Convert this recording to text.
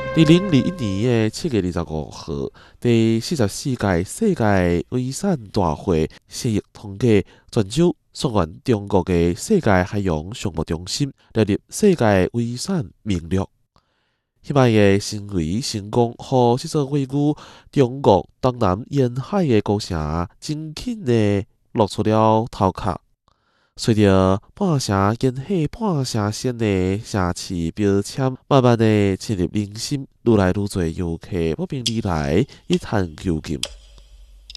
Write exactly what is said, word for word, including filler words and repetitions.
二零二一年的七月二十五号，第四十四届世界遗产大会成议通过，全球溯源中国的世界海洋项目中心列入世界遗产名录。迄摆的新维成功，互这座位于中国东南沿海的高城，真紧的落出了头壳。随着半城沿海半城线的城市标签慢慢的深入民心，愈来愈多游客慕名而来，一探究竟。